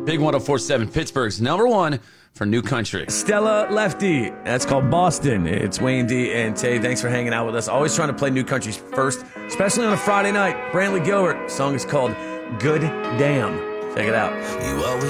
Big 104.7, Pittsburgh's number one for new country. Stella Lefty. That's called Boston. It's Wayne D and Tay. Thanks for hanging out with us. Always trying to play new countries first, especially on a Friday night. Brantley Gilbert. Song is called Good Damn. Check it out.